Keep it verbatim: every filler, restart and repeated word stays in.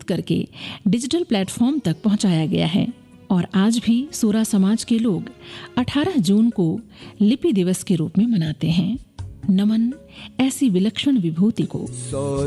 करके digital platform तक पहुंचाया गया है और आज भी सोरा समाज के लोग अठारह जून को लिपि दिवस के रूप में मनाते हैं। नमन ऐसी विलक्षण विभूति को।